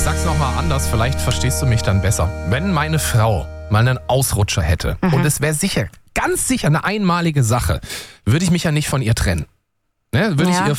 sag's nochmal anders, vielleicht verstehst du mich dann besser. Wenn meine Frau mal einen Ausrutscher hätte und es wäre sicher, ganz sicher eine einmalige Sache, würde ich mich ja nicht von ihr trennen. Ne? Würde ich ihr